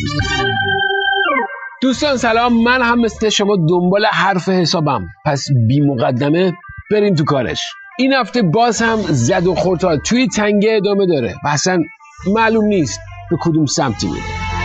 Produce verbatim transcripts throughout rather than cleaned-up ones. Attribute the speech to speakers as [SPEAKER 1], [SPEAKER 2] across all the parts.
[SPEAKER 1] دوستان سلام، من هم مثل شما دنبال حرف حسابم، پس بی مقدمه بریم تو کارش. این هفته باز هم زد و خورد توی تنگه ادامه داره و اصلا معلوم نیست به کدوم سمتی میره.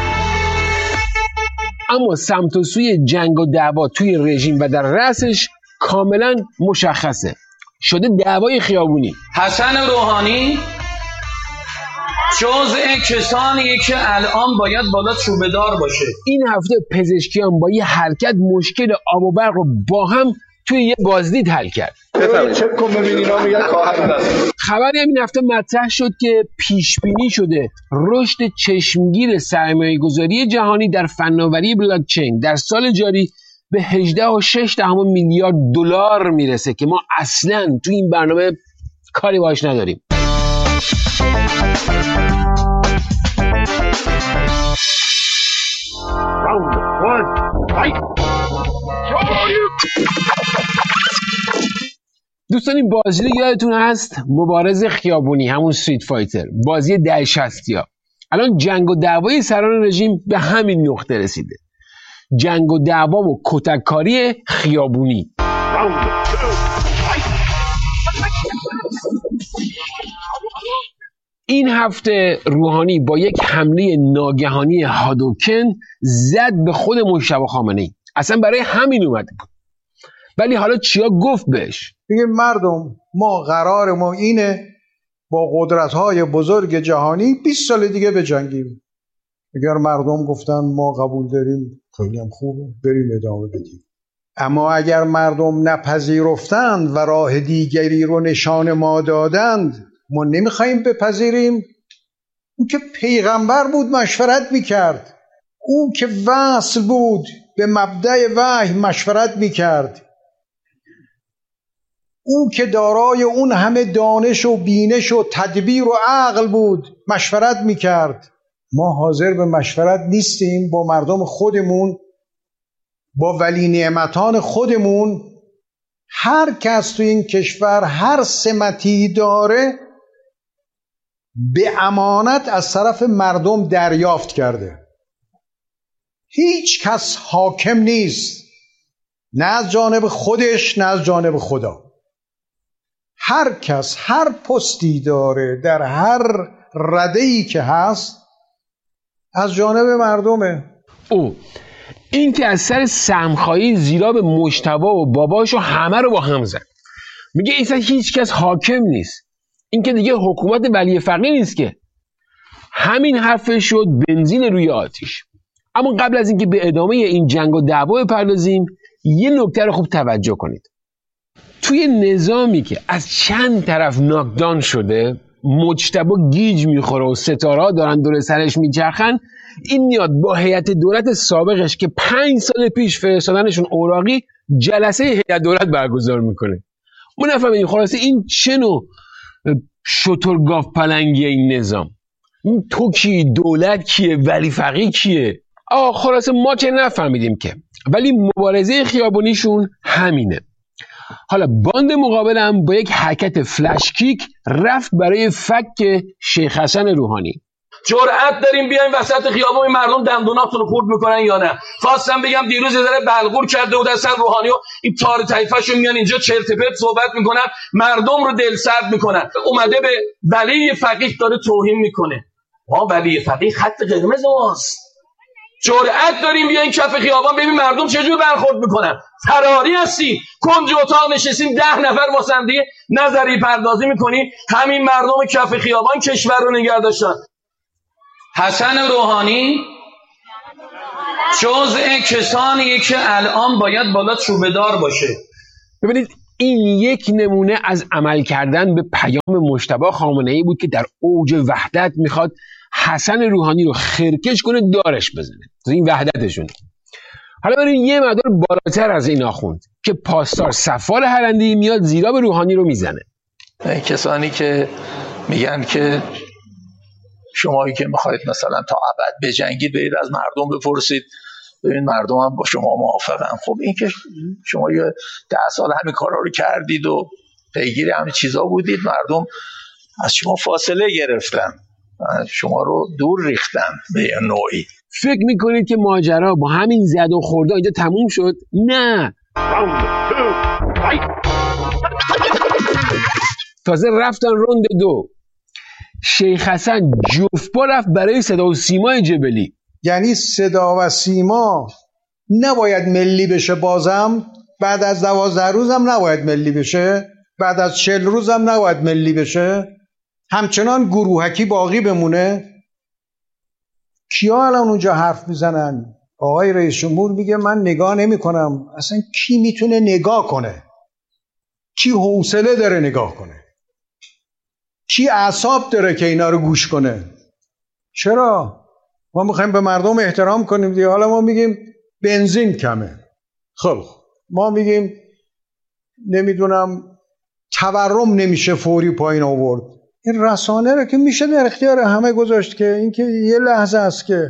[SPEAKER 1] اما سمت و سوی جنگ و دعوا توی رژیم و در رأسش کاملا مشخصه، شده دعوای خیابونی.
[SPEAKER 2] حسن روحانی جزء کسانیه که الان باید بالا چوبه‌دار باشه.
[SPEAKER 1] این هفته پزشکیان با یه حرکت مشکل آب و برق رو با هم توی یه بازدید حل کرد.
[SPEAKER 3] چک کن ببین اینا میگن خواهر است.
[SPEAKER 1] خبری هم این هفته مطرح شد که پیش بینی شده رشد چشمگیر سرمایه‌گذاری جهانی در فناوری بلاک چین در سال جاری به هجده و شش دهم میلیارد دلار میرسه که ما اصلاً تو این برنامه کاری باش نداریم. دوستان این بازی رو یادتون هست؟ مبارز خیابونی، همون استریت فایتر، بازی ده شصتیا. الان جنگ و دعوای سران رژیم به همین نقطه رسیده، جنگ و دعوا و کتککاری خیابونی. این هفته روحانی با یک حمله ناگهانی هادوکن زد به خود مجتبی خامنه‌ای. اصلا برای همین اومده بود، ولی حالا چیا گفت بهش؟
[SPEAKER 4] میگه مردم ما قرار ما اینه با قدرت‌های بزرگ جهانی بیست سال دیگه بجنگیم. اگر مردم گفتن ما قبول داریم خیلی هم خوبه، بریم ادامه بدیم. اما اگر مردم نپذیرفتند و راه دیگری رو نشان ما دادند، ما نمیخوایم بپذیریم. اون که پیغمبر بود مشورت میکرد، اون که وصل بود به مبدأ وحی مشورت میکرد، اون که دارای اون همه دانش و بینش و تدبیر و عقل بود مشورت میکرد. ما حاضر به مشورت نیستیم با مردم خودمون، با ولی نعمتان خودمون. هر کس تو این کشور هر سمتی داره به امانت از طرف مردم دریافت کرده. هیچ کس حاکم نیست، نه از جانب خودش نه از جانب خدا. هر کس هر پستی داره در هر رده‌ای که هست از جانب مردمه.
[SPEAKER 1] او این که از سر سهمخواهی زیرا به مجتبی و باباشو همه رو با هم زد. میگه ایسا هیچ کس حاکم نیست. این که دیگه حکومت ولی فقیه نیست که. همین حرفش شد بنزین روی آتیش. اما قبل از اینکه به ادامه این جنگ و دعوا بپردازیم، یه نکته رو خوب توجه کنید. توی نظامی که از چند طرف ناکدان شده، مجتبی گیج میخوره و ستاره‌ها دارن دور سرش میچرخن، این میاد با هیئت دولت سابقش که پنج سال پیش فرستادنشون اوراقی جلسه هیئت دولت برگزار میکنه. ما نفهمیدیم خلاصه این چه نوع شترگاف پلنگی این نظام. این تو کی؟ دولت کیه؟ ولی فقیه کیه؟ آه خلاصه ما که نفهمیدیم که، ولی مبارزه خیابونیشون همینه. حالا باند مقابلم با یک حرکت فلش کیک رفت برای فک شیخ حسن روحانی.
[SPEAKER 2] جرأت داریم بیایم وسط خیابون مردم دندوناتون رو خورد میکنن یا نه؟ خواستم بگم دیروز یه ذره بلغور کرده بود اصلا روحانی و این تار طایفه‌شون میان اینجا چرت و پرت صحبت میکنن، مردم رو دلسرد میکنن. اومده به ولی فقیه داره توهین میکنه. ها ولی فقیه خط قرمز ماست. جرأت داریم بیاین کف خیابان ببین مردم چجور برخورد میکنن. فراری هستی، کنج اتاق نشستیم ده نفر واسه هم دیگه نظری پردازی میکنی. همین مردم کف خیابان کشور رو نگه داشتن. حسن روحانی جزء کسانیه که الان باید بالا چوبه‌دار باشه.
[SPEAKER 1] ببینید این یک نمونه از عمل کردن به پیام مجتبی خامنه‌ای بود که در اوج وحدت میخواد حسن روحانی رو خرکش کنه، دارش بزنه. این وحدتشون. حالا بریم یه مقدار بالاتر از این آخوند که پاسدار سفال هرنده‌ای میاد زیرا به روحانی رو میزنه.
[SPEAKER 5] کسانی که میگن که شمایی که میخواید مثلا تا ابد بجنگید برید از مردم بپرسید ببین مردم هم با شما موافقن. خب این که شما یه ده سال همین کارا رو کردید و پیگیر همین چیزا بودید، مردم از شما فاصله گرفتن، شما رو دور ریختن به یه نوعی.
[SPEAKER 1] فکر میکنید که ماجرا با همین زد و خورده اینجا تموم شد؟ نه، تازه رفتن روند دو. شیخ حسن جفت پا رفت برای صدا و سیمای جبلی.
[SPEAKER 4] یعنی صدا و سیما نباید ملی بشه، بازم بعد از دوازده روزم نباید ملی بشه، بعد از چهل روزم نباید ملی بشه، همچنان گروهکی باقی بمونه. کیا الان اونجا حرف میزنن؟ آقای رئیس جمهور میگه من نگاه نمی کنم. اصلا کی میتونه نگاه کنه؟ کی حوصله داره نگاه کنه؟ کی اعصاب داره که اینا رو گوش کنه؟ چرا؟ ما میخوایم به مردم احترام کنیم دیگه. حالا ما میگیم بنزین کمه، خب ما میگیم نمیدونم تورم نمیشه فوری پایین آورد. این رسانه رو که میشه در اختیار همه گذاشت که اینکه یه لحظه است که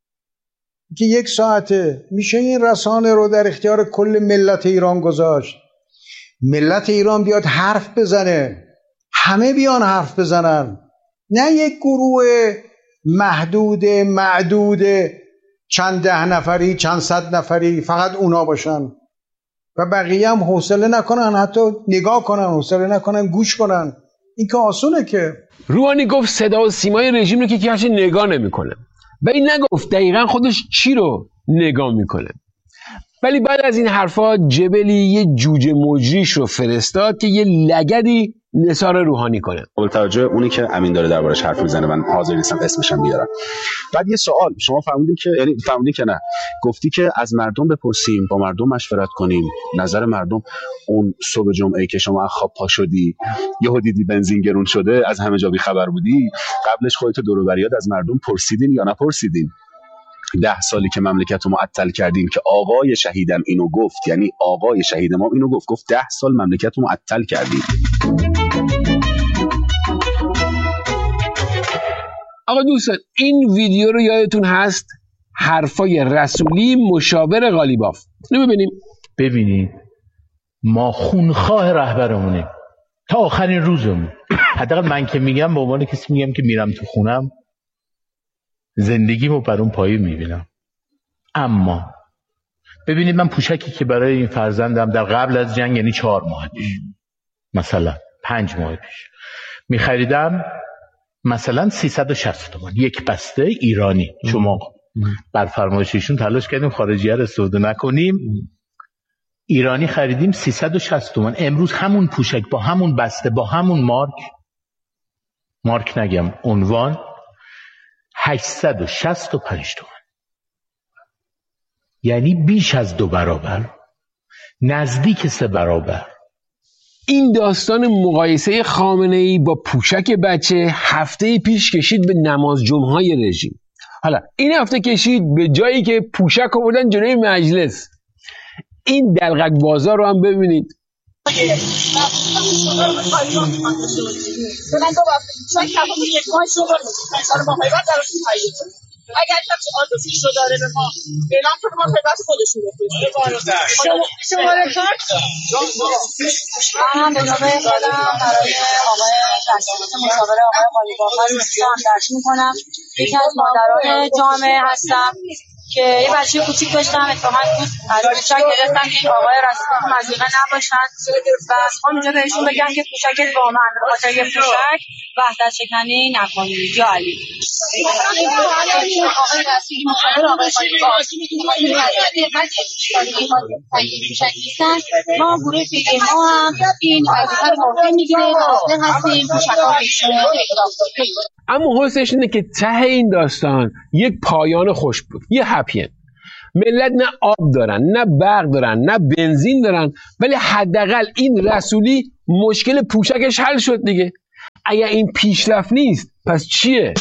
[SPEAKER 4] که یک ساعته میشه این رسانه رو در اختیار کل ملت ایران گذاشت. ملت ایران بیاد حرف بزنه، همه بیان حرف بزنن، نه یک گروه محدود معدود چند ده نفری چند صد نفری فقط اونا باشن و بقیه هم حوصله نکنن، حتی نگاه کنن، حوصله نکنن گوش کنن. این که آسونه که.
[SPEAKER 1] روحانی گفت صدا و سیمای رژیم رو که کسی نگاه نمیکنه، ولی نگفت دقیقا خودش چی رو نگاه میکنه. ولی بعد از این حرفا جبلی یه جوجه مجریش رو فرستاد که یه لگدی نثار روحانی کنه.
[SPEAKER 6] قابل توجه اونی که امین داره دربارش حرف میزنه، من حاضر نیستم اسمشم بیارم. بعد یه سوال، شما فهمیدین که یعنی فهمیدین که نه، گفتی که از مردم بپرسیم، با مردم مشورت کنیم، نظر مردم. اون صبح جمعه که شما خواب پا شدی یهو دیدی بنزین گرون شده، از همه جا بی خبر بودی، قبلش خودت دور و بریات از مردم پرسیدین یا نپرسیدین؟ ده سالی که مملکت رو معطل کردیم که آقای شهیدم اینو گفت، یعنی آقای شهید ما اینو گفت، گفت ده سال مملکت رو معطل کردیم.
[SPEAKER 1] آقا دوستان این ویدیو رو یادتون هست؟ حرفای رسولی مشاور قالیباف. اینو ببینیم.
[SPEAKER 7] ببینید ما خونخواه رهبرمونیم تا آخرین روزمون. حداقل من که میگم، به عنوان کسی میگم که میرم تو خونم زندگیمو بر اون پایه میبینم. اما ببینید من پوشکی که برای این فرزندم در قبل از جنگ، یعنی چهار ماه پیش، مثلا پنج ماه پیش میخریدم، مثلا سیصد و شصت تومان یک بسته ایرانی. شما بر فرمایششون تلاش کردیم خارجی‌ها رو استفاده نکنیم، ایرانی خریدیم سیصد و شصت تومان. امروز همون پوشک با همون بسته با همون مارک مارک نگم عنوان هشتصد و شصت و پنج تومان، یعنی بیش از دو برابر، نزدیک سه برابر.
[SPEAKER 1] این داستان مقایسه خامنه‌ای با پوشک بچه هفته پیش کشید به نماز جمعه‌های رژیم. حالا این هفته کشید به جایی که پوشک آوردن جلوی مجلس. این دلقک بازار رو هم ببینید.
[SPEAKER 8] اگر کسی آتوسی شو داره به ما اعلام کنه، ما پیوست خودشون بفرستیم. شماره کارت من به نامه خودم برای آقای تشکیلات مشاور آقای قالیباف دوستان درش میکنم. یکی از مادران جامعه هستم که یه بچه کوچیک داشتم، اتفاقا دوست از پوشک گرفتم که آقای رسول مزیقه نباشن و میخوام اینجا بهشون بگم که پوشک با من به خاطر یه پوشک وحدت شکنی نکنید. یا علی آقای رسول مشاور آقای قالیباف ما گروه فکر ما هم این وظیفه رو واقعا میگیره، حاضر هستیم پوشک‌ها
[SPEAKER 1] اما حسنش اینه که ته این داستان یک پایان خوش بود، یه هپی اند. ملت نه آب دارن، نه برق دارن، نه بنزین دارن، ولی حداقل این رسولی مشکل پوشکش حل شد دیگه. اگر این پیشرفت نیست پس چیه؟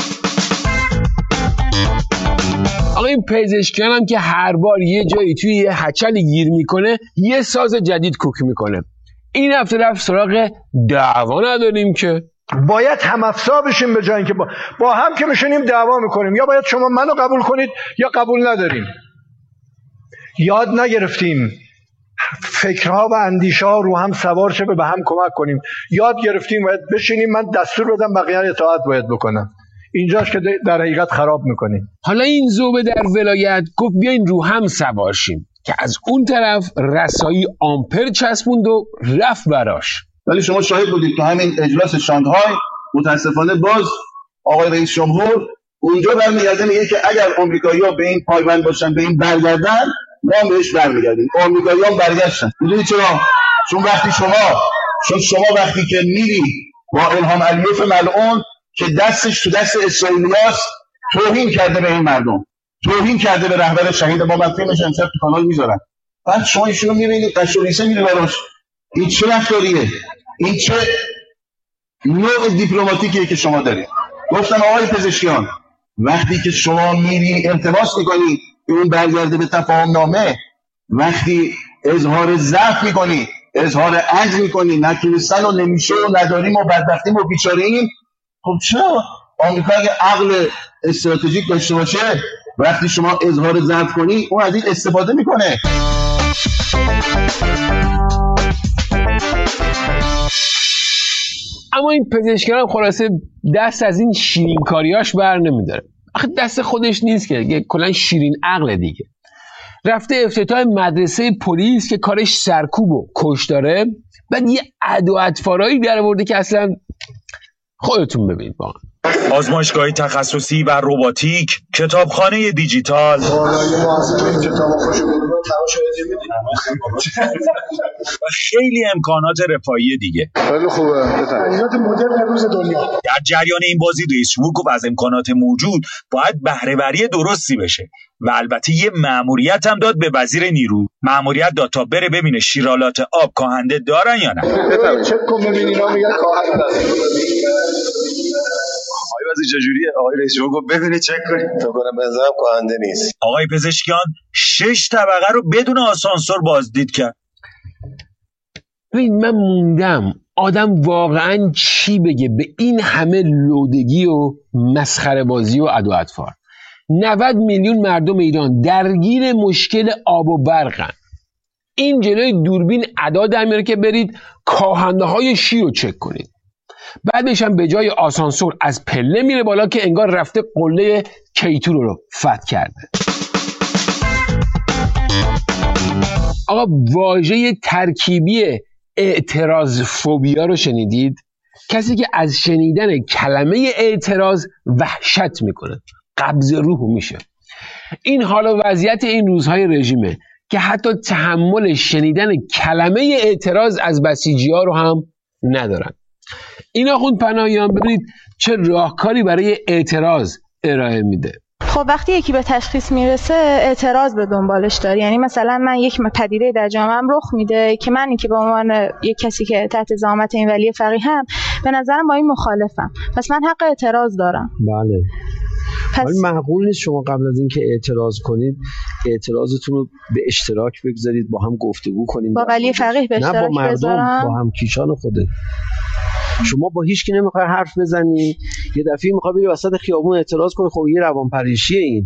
[SPEAKER 1] آقا این پزشکیان هم که هر بار یه جایی توی یه هچلی گیر میکنه یه ساز جدید کوک میکنه. این هفته رفت سراغ دعوا نداریم که
[SPEAKER 4] باید هم افزا بشیم، به جای اینکه با, با هم که میشینیم دعوا میکنیم. یا باید شما منو قبول کنید یا قبول نداریم. یاد نگرفتیم فکرها و اندیشه ها رو هم سوار شه، به هم کمک کنیم. یاد گرفتیم باید بشینیم من دستور بدم بقیه اطاعت باید بکنم. اینجاش که در حقیقت خراب میکنیم.
[SPEAKER 1] حالا این زوبه در ولایت گفت بیاین رو هم سوار شیم که از اون طرف رسایی آمپر چسبوند و رفت براش.
[SPEAKER 9] ولی شما شاهد بودید تو همین اجلاس شانگهای متاسفانه باز آقای رئیس جمهور اونجا برمیگرده میگه که اگر آمریکایی‌ها به این پایبند باشن، به این برگردن، ما بهش برمیگردیم. آمریکایی‌ها برگشتن. میدونید چرا؟ چون وقتی شما چون شما وقتی که میری با الهام علیوف ملعون که دستش تو دست اسرائیلیاست توهین کرده به این مردم، توهین کرده به رهبر شهید ما، من فیلمش امشب تو کانال میذارم. بعد شما ایشونو میبینید قشوریسه میره براش. این چه رفتاریه؟ این چه نوع دیپلماتیکیه که شما دارید؟ گفتم آقای پزشکیان وقتی که شما میری التماس میکنی که اون برگرده به تفاهم نامه، وقتی اظهار ضعف میکنی، اظهار عجز میکنی، نتونستن و نمیشه و نداریم و بدبختیم و بیچاره‌ایم، خب چرا آمریکا اگه عقل استراتژیک داشته باشه وقتی شما اظهار ضعف کنی اون از این استفاده میکنه؟
[SPEAKER 1] اما این پزشکان خلاصه دست از این شیرین کاریاش بر نمیداره. آخه دست خودش نیست که کلا شیرین عقل دیگه. رفته افتتاح مدرسه پلیس که کارش سرکوب و کشتاره، بعد یه عد و اطفارایی در آورده که اصلا خودتون ببینید. با
[SPEAKER 10] آزمایشگاه تخصصی و رباتیک، کتابخانه دیجیتال، و خیلی امکانات رفاهی دیگه.
[SPEAKER 3] خیلی خوبه. تجهیزات مدرن روز دنیا.
[SPEAKER 10] در جریان این بازی رئیس جمهور گفت از امکانات موجود باید بهره‌وری درستی بشه و البته یه مأموریت هم داد به وزیر نیرو. مأموریت داد تا بره ببینه شیرالات آب کاهنده دارن یا نه.
[SPEAKER 3] چک کن ببین اینا میگن کاهنده است.
[SPEAKER 11] آقای وزیر چجوریه؟ آقای رئیس جمهور گفت ببینید چک کنید. تو کنم بنظرم کاهنده نیست.
[SPEAKER 10] آقای پزشکیان شش طبقه رو بدون آسانسور بازدید کرد.
[SPEAKER 1] ببین من موندم آدم واقعا چی بگه به این همه لودگی و مسخره بازی و عدو اطفار. نود میلیون مردم ایران درگیر مشکل آب و برقن. این جلوی دوربین ادا در میاره که برید کاهنده های شیر رو چک کنید. بعدش هم به جای آسانسور از پله میره بالا که انگار رفته قله کیتو رو فتح کرده. آقا واژه ترکیبی اعتراض فوبیا رو شنیدید؟ کسی که از شنیدن کلمه اعتراض وحشت میکنه، قبض روح میشه. این حال و وضعیت این روزهای رژیمه که حتی تحمل شنیدن کلمه اعتراض از بسیجی ها رو هم ندارن. این آخوند پناهیان ببینید چه راهکاری برای اعتراض ارائه میده.
[SPEAKER 12] خب وقتی یکی به تشخیص میرسه اعتراض به دنبالش داره. یعنی مثلا من یک پدیده در جامعه‌ام رخ میده که من که به عنوان یک کسی که تحت زعامت این ولی فقیه هم به نظرم با این مخالفم، پس من حق اعتراض دارم.
[SPEAKER 13] بله. ولی معقول نیست شما قبل از اینکه اعتراض کنید اعتراضتون رو به اشتراک بگذارید، با هم گفتگو کنید.
[SPEAKER 12] با ولی فقیه به اشتراک
[SPEAKER 13] بذارم؟ نه با مردم
[SPEAKER 12] بذارم؟
[SPEAKER 13] با هم کیشان خودت. شما با هیچ کی نمیخوای حرف بزنی، یه دفعه میخوای بری وسط خیابون اعتراض کنی، خب یه روانپریشیه این.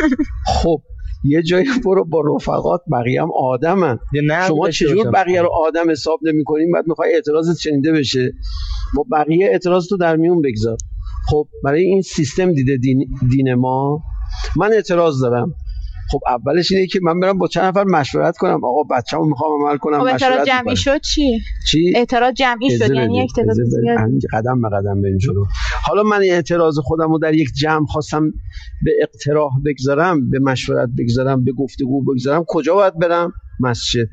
[SPEAKER 13] خب یه جایی برو با رفقات، بقیه هم آدمن. شما چجور بقیه رو آدم حساب نمی‌کنین بعد میخوای اعتراضت شنیده بشه؟ با بقیه اعتراضتو در میون بگذار. خب برای این سیستم دیده دین, دین ما من اعتراض دارم. خب اولش اینه که من برم با چند نفر مشورت کنم، آقا بچه‌مو میخوام عمل کنم.
[SPEAKER 12] خب اعتراض جمعی شد چی؟
[SPEAKER 13] چی؟
[SPEAKER 12] اعتراض جمعی شد یعنی یک تعداد زیاد
[SPEAKER 13] قدم به قدم بریم جلو. حالا من اعتراض خودمو در یک جمع خواستم به اقتراح بگذارم، به مشورت بگذارم، به گفتگو بگذارم، کجا باید برم؟ مسجد.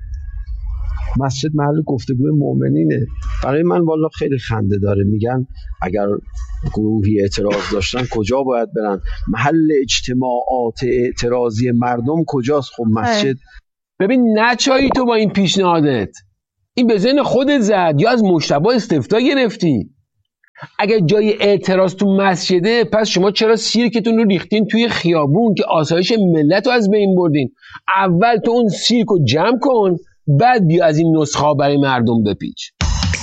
[SPEAKER 13] مسجد محل گفتگوی مؤمنینه. برای من والا خیلی خنده داره. میگن اگر گروهی اعتراض داشتن کجا باید برن؟ محل اجتماعات اعتراضی مردم کجاست؟ خب مسجد.
[SPEAKER 1] ببین نچایی تو با این پیشنهادت، این به ذهن خودت زد یا از مجتبی استفتا گرفتی؟ اگر جای اعتراض تو مسجده، پس شما چرا سیرکتون رو ریختین توی خیابون که آسایش ملت رو از بین بردین؟ اول تو اون سیرک رو جمع کن، بعد بیا از این نسخه برای مردم بپیچ.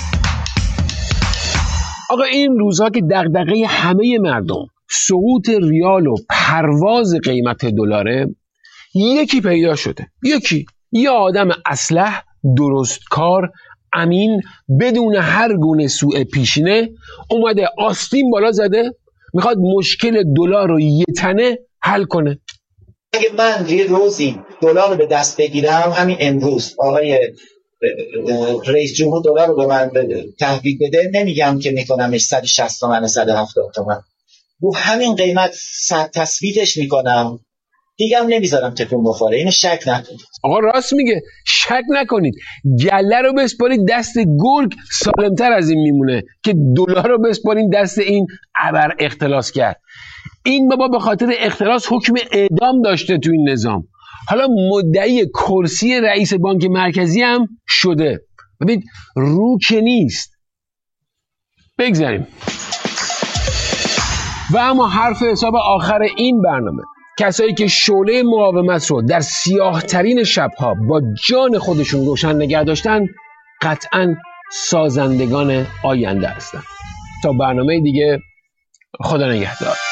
[SPEAKER 1] آقا این روزها که دغدغه همه مردم سقوط ریال و پرواز قیمت دلاره، یکی پیدا شده. یکی یه آدم اصلح، درست کار، امین، بدون هر گونه سوء پیشینه اومده آستین بالا زده، میخواد مشکل دلار رو یه تنه حل کنه.
[SPEAKER 14] اگه من یه روزی دلار رو به دست بگیرم، همین امروز آقای رئیس جمهور دلار رو به من تحویل بده، نمیگم که میکنمش صد و شصت تومن صد و هفتاد تومن، رو همین قیمت تثبیتش میکنم دیگه، هم نمیذارم تکون بخوره. اینو شک نکنید.
[SPEAKER 1] آقا راست میگه، شک نکنید. گله رو بسپارید دست گرگ سالمتر از این میمونه که دلار رو بسپارید دست این ابر اختلاس کرد. این بابا به خاطر اختلاس حکم اعدام داشته تو این نظام، حالا مدعی کرسی رئیس بانک مرکزی هم شده. ببین رو که نیست. بگذاریم. و اما حرف حساب آخر این برنامه، کسایی که شعله مقاومت رو در سیاه ترین شبها با جان خودشون روشن نگه داشتن، قطعاً سازندگان آینده هستن. تا برنامه دیگه، خدا نگهدار.